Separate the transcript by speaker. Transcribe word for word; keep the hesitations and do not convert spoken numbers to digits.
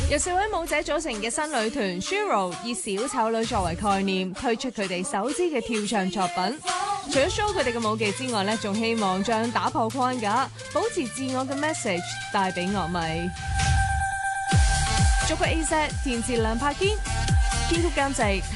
Speaker 1: 由四位舞者組成嘅新女團 Shiro 以小丑女作為概念，推出佢哋首支嘅跳唱作品。除咗 show 佢哋嘅舞技之外咧，仲希望將打破框架、保持自我嘅 message 帶俾樂迷。作曲 A Z 填詞梁柏堅，編曲監製。